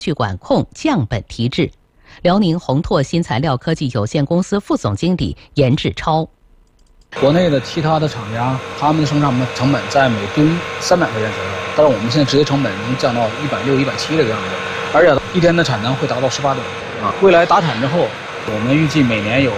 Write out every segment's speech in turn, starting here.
去管控降本提质。辽宁宏拓新材料科技有限公司副总经理严志超。 国内的其他的厂家，他们的生产成本在每吨300块钱左右，但是我们现在直接成本能降到160、170这个样子，而且一天的产能会达到18吨。未来达产之后，我们预计每年有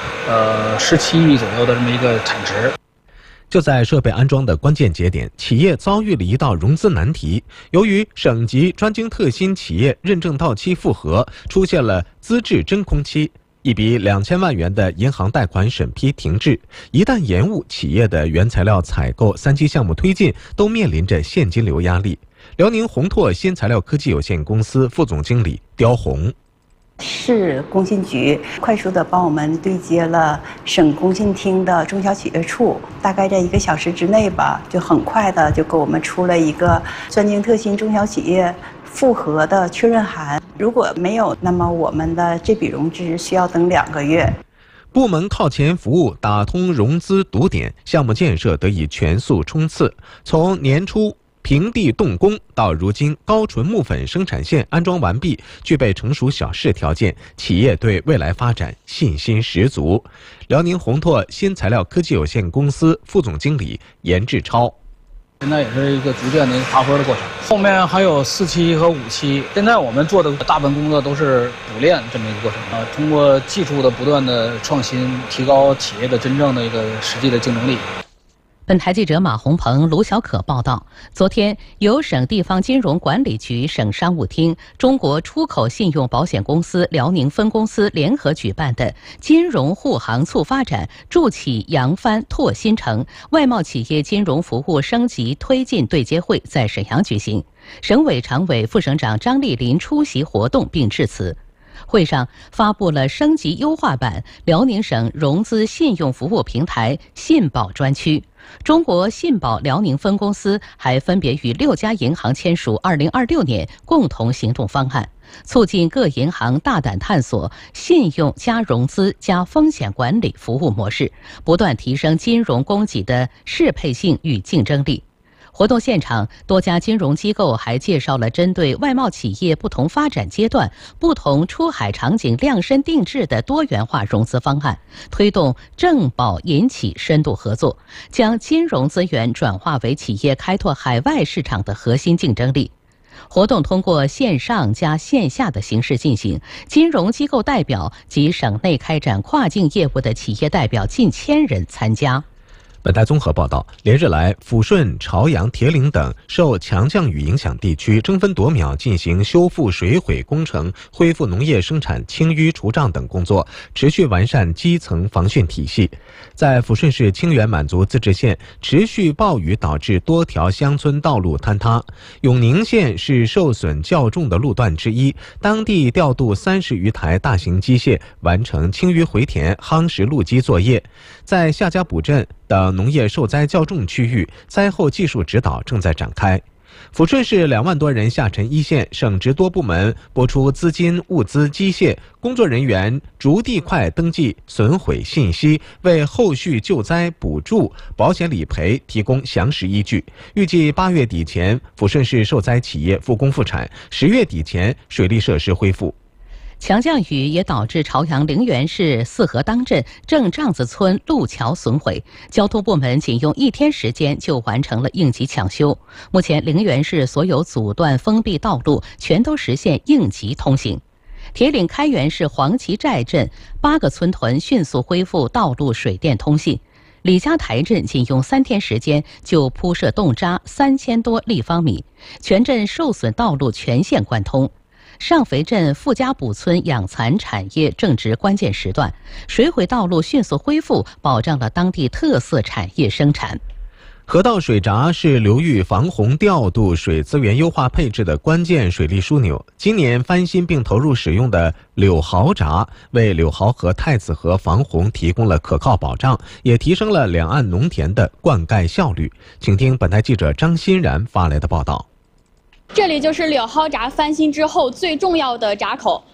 17亿左右的这么一个产值。 就在设备安装的关键节点，企业遭遇了一道融资难题。由于省级专精特新企业认证到期复核，出现了资质真空期，一笔2000万元的银行贷款审批停滞。一旦延误，企业的原材料采购、3期项目推进都面临着现金流压力。辽宁宏拓新材料科技有限公司副总经理刁红。 市工信局快速地帮我们对接了省工信厅的中小企业处，大概在1个小时之内吧，就很快的就给我们出了一个专精特新中小企业复核的确认函。如果没有，那么我们的这笔融资需要等2个月。 部门靠前服务打通融资堵点，项目建设得以全速冲刺。从年初平地动工到如今高纯木粉生产线安装完毕，具备成熟小试条件，企业对未来发展信心十足。辽宁宏拓新材料科技有限公司副总经理严志超。 现在也是一个逐渐的爬坡的过程，后面还有4期和5期。现在我们做的大部分工作都是补练这么一个过程通过技术的不断的创新，提高企业的真正的一个实际的竞争力。 本台记者马红鹏、卢小可报道，昨天由省地方金融管理局、省商务厅、中国出口信用保险公司辽宁分公司联合举办的金融护航促发展、助企扬帆拓新城外贸企业金融服务升级推进对接会在沈阳举行。省委常委、副省长张丽林出席活动并致辞。会上发布了升级优化版辽宁省融资信用服务平台信保专区。中国信保辽宁分公司还分别与6家银行签署2026年共同行动方案，促进各银行大胆探索信用加融资加风险管理服务模式，不断提升金融供给的适配性与竞争力。活动现场，多家金融机构还介绍了针对外贸企业不同发展阶段、不同出海场景量身定制的多元化融资方案，推动政保银企深度合作，将金融资源转化为企业开拓海外市场的核心竞争力。活动通过线上加线下的形式进行，金融机构代表及省内开展跨境业务的企业代表近1000人参加。 本台综合报道，连日来，抚顺、朝阳、铁岭等受强降雨影响地区争分夺秒进行修复水毁工程、恢复农业生产清淤除障等工作，持续完善基层防汛体系。在抚顺市清远满族自治县，持续暴雨导致多条乡村道路坍塌。永宁县是受损较重的路段之一，当地调度30余台大型机械完成清淤回填、夯实路基作业。在夏家堡镇等农业受灾较重区域，灾后技术指导正在展开。抚顺市2万多人下沉一线，省直多部门拨出资金、物资、机械，工作人员逐地块登记损毁信息，为后续救灾补助、保险理赔提供详实依据。预计8月底前，抚顺市受灾企业复工复产，10月底前水利设施恢复。 强降雨也导致朝阳陵园市四河当镇正帐子村路桥损毁，交通部门仅用1天时间就完成了应急抢修。目前陵园市所有阻断封闭道路全都实现应急通行。铁岭开原市黄旗寨镇8个村屯迅速恢复道路水电通信。李家台镇仅用3天时间就铺设洞渣3000多立方米，全镇受损道路全线贯通。上肥镇傅家堡村养蚕产业正值关键时段，水毁道路迅速恢复，保障了当地特色产业生产。 河道水闸是流域防洪调度、水资源优化配置的关键水利枢纽。今年翻新并投入使用的柳豪闸，为柳豪河、太子河防洪提供了可靠保障，也提升了两岸农田的灌溉效率。请听本台记者张欣然发来的报道。 这里就是柳蒿闸翻新之后最重要的闸口，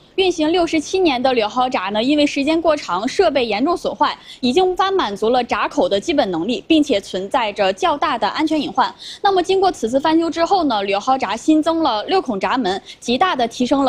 运行67年的柳蒿闸呢，因为时间过长，设备严重损坏，已经无法满足了闸口的基本能力，并且存在着较大的安全隐患。那么经过此次翻修之后呢，柳蒿闸新增了6孔闸门，极大的提升了